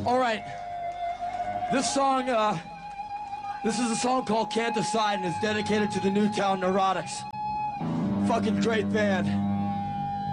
All right. This song, this is a song called Can't Decide, and it's dedicated to the Newtown Neurotics. Fucking great band.